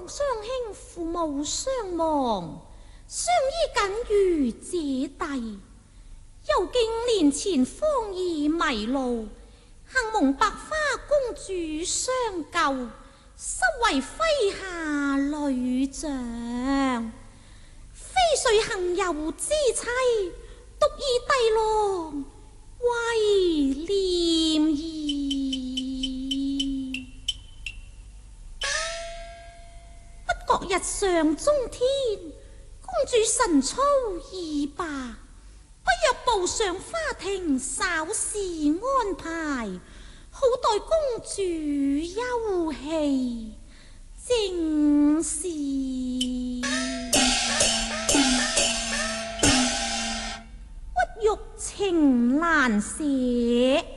雙兄父母雙亡，相依僅餘姐弟。又經年前芳兒迷路，幸蒙白花公主相救，失為麾下女將。非誰行遊之妻，獨以帝郎為念兒。不覺日上中天，公主神操已罷，不若步上花亭稍事安排，好待公主休憩正事。屈辱情難捨，